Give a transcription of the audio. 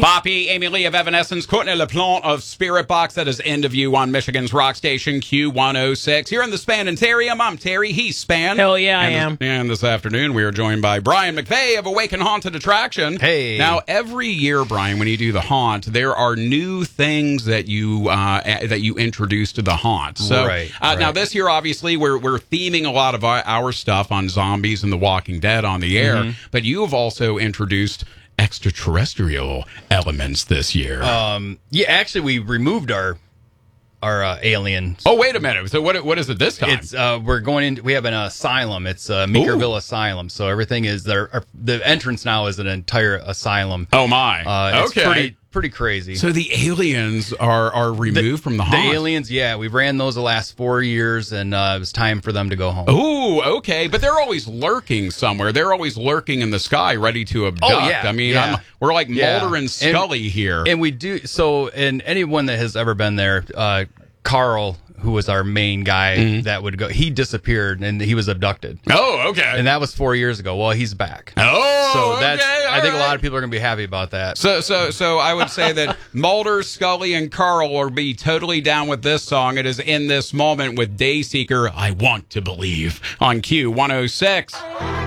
Boppy, Amy Lee of Evanescence, Courtney LaPlante of Spirit Box. That is End of You on Michigan's rock station Q106. Here in the Spanitarium, I'm Terry. He's Span. Hell yeah, I am. And this afternoon, we are joined by Brian McVeigh of Awaken Haunted Attraction. Hey. Now, every year, Brian, when you do the haunt, there are new things that you introduce to the haunt. So, right. Now this year, obviously, we're theming a lot of our stuff on zombies and The Walking Dead on the air, but you have also introduced extraterrestrial elements this year. Yeah, actually, we removed our aliens. Oh, wait a minute. So what is it this time? It's we're going in. We have an asylum. It's Meekerville Asylum. So everything is there. The entrance now is an entire asylum. Oh my. It's pretty crazy. So the aliens are removed from the haunt. The aliens, yeah, we ran those the last 4 years, and it was time for them to go home. Oh, okay, but they're always lurking somewhere. They're always lurking in the sky, ready to abduct. Oh, yeah. I mean, Yeah. we're like Mulder and Scully here. And we do so. And anyone that has ever been there, Carl, who was our main guy that would go, he disappeared and he was abducted. Oh, okay. And that was 4 years ago. Well, he's back. Oh, so that's. okay, I think right. a lot of people are going to be happy about that. So I would say that Mulder, Scully, and Carl will be totally down with this song. It is In This Moment with Dayseeker, I Want to Believe, on Q106.